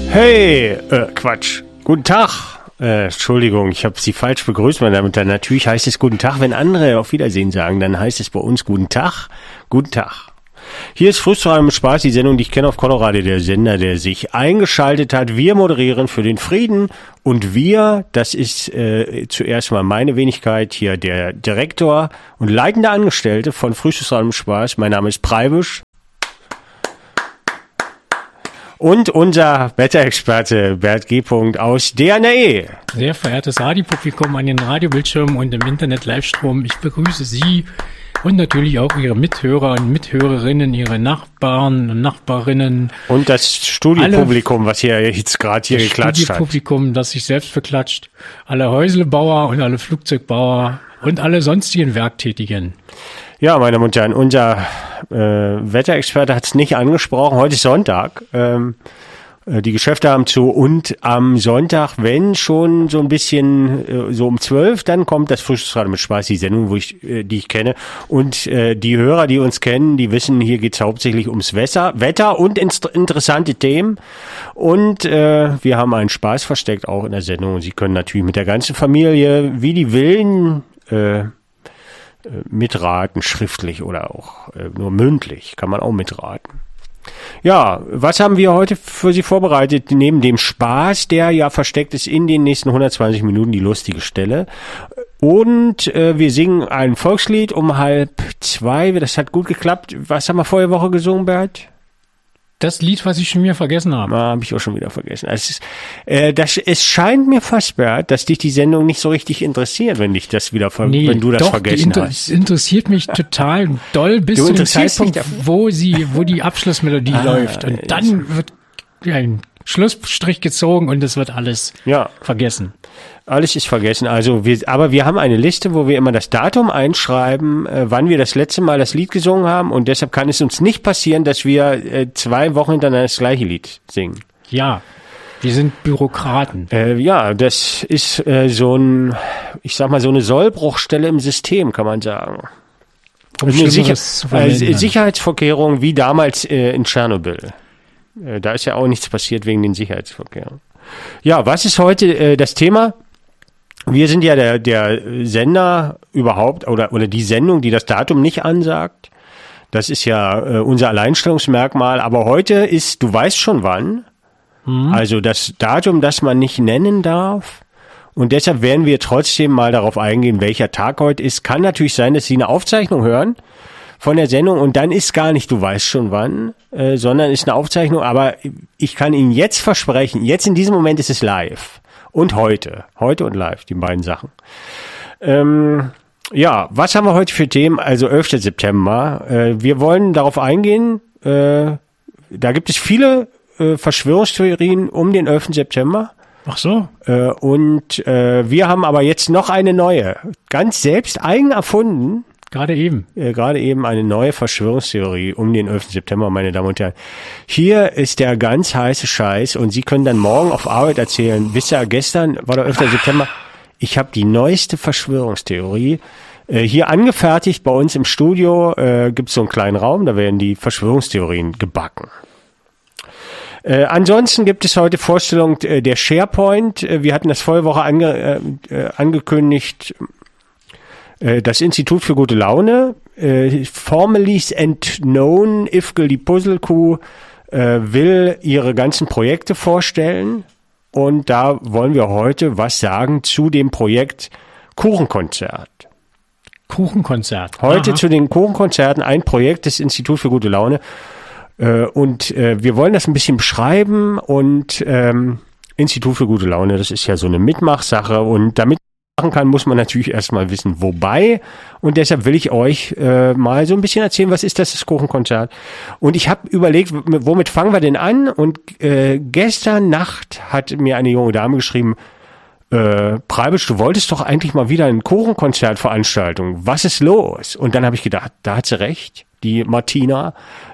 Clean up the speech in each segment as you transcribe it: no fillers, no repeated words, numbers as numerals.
Hey, Quatsch. Guten Tag. Entschuldigung, ich habe Sie falsch begrüßt, meine Damen und Herren. Natürlich heißt es Guten Tag, wenn andere auf Wiedersehen sagen, dann heißt es bei uns Guten Tag. Guten Tag. Hier ist Frühstück mit Spaß, die Sendung, die ich kenne auf Colorado, der Sender, der sich eingeschaltet hat. Wir moderieren für den Frieden und wir, das ist zuerst mal meine Wenigkeit, hier der Direktor und leitende Angestellte von Frühstück mit Spaß. Mein Name ist Preibusch. Und unser Wetterexperte Bert G. aus DNE. Sehr verehrtes Radiopublikum an den Radiobildschirmen und im Internet-Livestrom, ich begrüße Sie und natürlich auch Ihre Mithörer und Mithörerinnen, Ihre Nachbarn und Nachbarinnen. Und das Studiopublikum, was hier jetzt gerade hier geklatscht hat. Das Studiopublikum, das sich selbst verklatscht. Alle Häuslebauer und alle Flugzeugbauer und alle sonstigen Werktätigen. Ja, meine Damen und Herren, unser Wetterexperte hat es nicht angesprochen. Heute ist Sonntag. Die Geschäfte haben zu und am Sonntag, wenn schon so ein bisschen so um 12, dann kommt das Frühstücksradio mit Spaß, die Sendung, die ich kenne. Und die Hörer, die uns kennen, die wissen, hier geht es hauptsächlich ums Wetter und interessante Themen. Und wir haben einen Spaß versteckt auch in der Sendung. Und Sie können natürlich mit der ganzen Familie, wie die Willen, mitraten, schriftlich oder auch nur mündlich, kann man auch mitraten. Ja, was haben wir heute für Sie vorbereitet? Neben dem Spaß, der ja versteckt ist in den nächsten 120 Minuten, die lustige Stelle. Und wir singen ein Volkslied um 1:30. Das hat gut geklappt. Was haben wir vorige Woche gesungen, Bert? Das Lied, was ich schon wieder vergessen habe. Habe ich auch schon wieder vergessen. Es scheint mir fast, Bert, dass dich die Sendung nicht so richtig interessiert, wenn dich das wieder wenn du das vergessen hast. Es interessiert mich total doll bis zu dem Zeitpunkt, wo die Abschlussmelodie läuft. Und dann wird ein Schlussstrich gezogen und es wird alles vergessen. Alles ist vergessen. Aber wir haben eine Liste, wo wir immer das Datum einschreiben, wann wir das letzte Mal das Lied gesungen haben. Und deshalb kann es uns nicht passieren, dass wir 2 Wochen hintereinander das gleiche Lied singen. Ja, wir sind Bürokraten. Das ist so eine Sollbruchstelle im System, kann man sagen. Sicherheitsvorkehrungen wie damals in Tschernobyl. Da ist ja auch nichts passiert wegen den Sicherheitsvorkehrungen. Ja, was ist heute das Thema? Wir sind ja der Sender überhaupt oder die Sendung, die das Datum nicht ansagt. Das ist ja unser Alleinstellungsmerkmal. Aber heute ist, du weißt schon wann, also das Datum, das man nicht nennen darf. Und deshalb werden wir trotzdem mal darauf eingehen, welcher Tag heute ist. Kann natürlich sein, dass Sie eine Aufzeichnung hören von der Sendung und dann ist gar nicht, du weißt schon wann, sondern ist eine Aufzeichnung. Aber ich kann Ihnen jetzt versprechen, jetzt in diesem Moment ist es live. Und heute und live, die beiden Sachen. Was haben wir heute für Themen? Also 11. September. Wir wollen darauf eingehen, da gibt es viele Verschwörungstheorien um den 11. September. Ach so. Wir haben aber jetzt noch eine neue, ganz selbst eigen erfunden. Gerade eben eine neue Verschwörungstheorie um den 11. September, meine Damen und Herren. Hier ist der ganz heiße Scheiß und Sie können dann morgen auf Arbeit erzählen, wisst ihr, gestern war der 11. September, ich habe die neueste Verschwörungstheorie hier angefertigt bei uns im Studio, gibt es so einen kleinen Raum, da werden die Verschwörungstheorien gebacken. Ansonsten gibt es heute Vorstellung der SharePoint, wir hatten das vorige Woche angekündigt, das Institut für gute Laune, formerly and known, Ifgel die Puzzlekuh, will ihre ganzen Projekte vorstellen. Und da wollen wir heute was sagen zu dem Projekt Kuchenkonzert. Heute zu den Kuchenkonzerten, ein Projekt des Institut für gute Laune. Und wir wollen das ein bisschen beschreiben. Und Institut für gute Laune, das ist ja so eine Mitmachsache. Und damit machen kann, muss man natürlich erstmal wissen, wobei. Und deshalb will ich euch mal so ein bisschen erzählen, was ist das Kuchenkonzert. Und ich habe überlegt, womit fangen wir denn an? Und gestern Nacht hat mir eine junge Dame geschrieben, Preibusch, du wolltest doch eigentlich mal wieder eine Kuchenkonzertveranstaltung. Was ist los? Und dann habe ich gedacht, da hat sie recht, die Martina.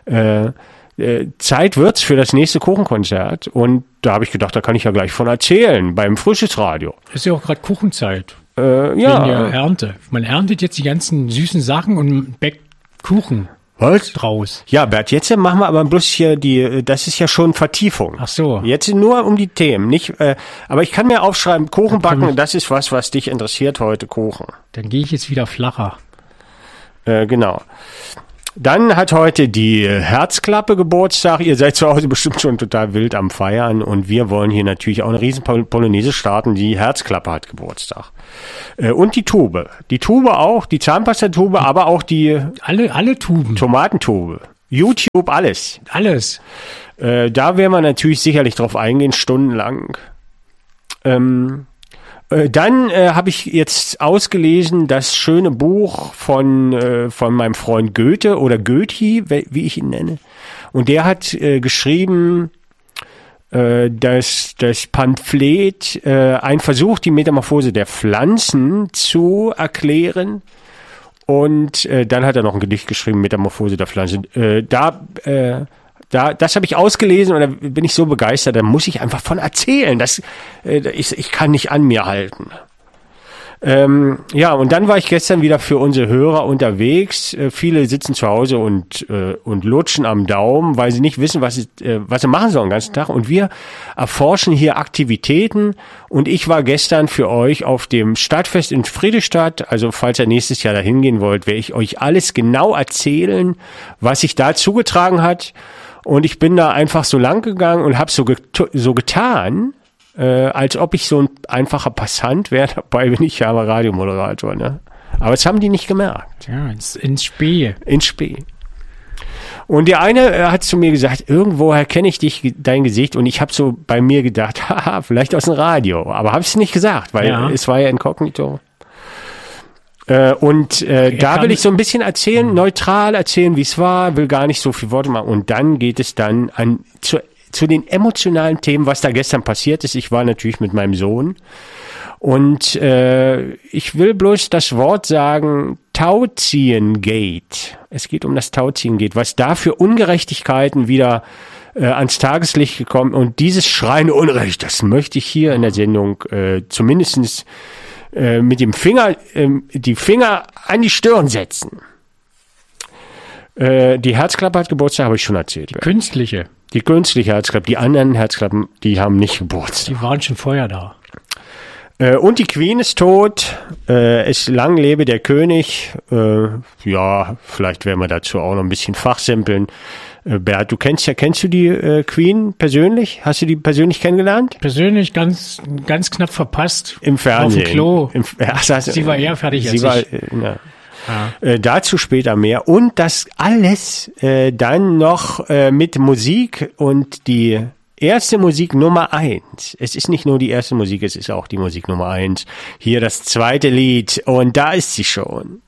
Zeit wird's für das nächste Kuchenkonzert. Und da habe ich gedacht, da kann ich ja gleich von erzählen, beim Frühstücksradio. Ist ja auch gerade Kuchenzeit. Wegen der Ernte. Man erntet jetzt die ganzen süßen Sachen und backt Kuchen. Was? Draus. Ja, Bert, jetzt machen wir aber bloß hier das ist ja schon Vertiefung. Ach so. Jetzt nur um die Themen, nicht, aber ich kann mir aufschreiben, Kuchen backen, das ist was dich interessiert heute, Kuchen. Dann gehe ich jetzt wieder flacher. Genau. Dann hat heute die Herzklappe Geburtstag. Ihr seid zu Hause bestimmt schon total wild am Feiern und wir wollen hier natürlich auch eine riesen Polonaise starten. Die Herzklappe hat Geburtstag. Und die Tube. Die Tube auch, die Zahnpastatube, aber auch die Alle Tuben. Tomatentube. YouTube, alles. Alles. Da werden wir natürlich sicherlich drauf eingehen, stundenlang. Dann habe ich jetzt ausgelesen das schöne Buch von meinem Freund Goethe oder Goethe, wie ich ihn nenne. Und der hat geschrieben, das Pamphlet, ein Versuch, die Metamorphose der Pflanzen zu erklären. Und dann hat er noch ein Gedicht geschrieben, Metamorphose der Pflanzen. Das habe ich ausgelesen und da bin ich so begeistert, da muss ich einfach von erzählen. Ich kann nicht an mir halten. Ja, und dann war ich gestern wieder für unsere Hörer unterwegs. Viele sitzen zu Hause und lutschen am Daumen, weil sie nicht wissen, was sie machen sollen den ganzen Tag. Und wir erforschen hier Aktivitäten. Und ich war gestern für euch auf dem Stadtfest in Friedrichstadt. Also falls ihr nächstes Jahr dahin gehen wollt, werde ich euch alles genau erzählen, was sich da zugetragen hat. Und ich bin da einfach so lang gegangen und habe so getan, als ob ich so ein einfacher Passant wäre. Dabei bin ich ja aber Radiomoderator. Ne? Aber das haben die nicht gemerkt. Ja, ins Spee. Ins Spee. Und der eine hat zu mir gesagt, irgendwoher kenne ich dein Gesicht. Und ich habe so bei mir gedacht, haha, vielleicht aus dem Radio. Aber habe es nicht gesagt, weil es war ja inkognito. Da will ich so ein bisschen erzählen, neutral erzählen, wie es war, will gar nicht so viel Worte machen. Und dann geht es dann zu den emotionalen Themen, was da gestern passiert ist. Ich war natürlich mit meinem Sohn. Und ich will bloß das Wort sagen, Tauziehengate. Es geht um das Tauziehengate, was da für Ungerechtigkeiten wieder ans Tageslicht gekommen. Und dieses schreiende Unrecht, das möchte ich hier in der Sendung zumindestens mit dem Finger, die Finger an die Stirn setzen. Die Herzklappe hat Geburtstag, habe ich schon erzählt. Die künstliche Herzklappe. Die anderen Herzklappen, die haben nicht Geburtstag. Die waren schon vorher da. Und die Queen ist tot. Es lang lebe der König. Ja, vielleicht werden wir dazu auch noch ein bisschen fachsimpeln. Bert, kennst du die Queen persönlich? Hast du die persönlich kennengelernt? Persönlich ganz knapp verpasst. Im Fernsehen. Auf dem Klo. Sie war eher fertig als ich. Ja. Dazu später mehr. Und das alles dann noch mit Musik und die erste Musik Nummer 1. Es ist nicht nur die erste Musik, es ist auch die Musik Nummer 1. Hier das zweite Lied und da ist sie schon.